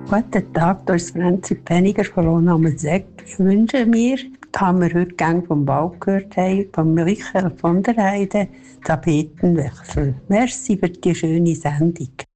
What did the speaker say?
Guten Tag, hier ist Franzi Penniger von Lohnamelseck. Ich wünsche mir, das haben wir heute gerne vom Bau gehört haben, von Michael von der Heide, Tapetenwechsel. Merci für die schöne Sendung.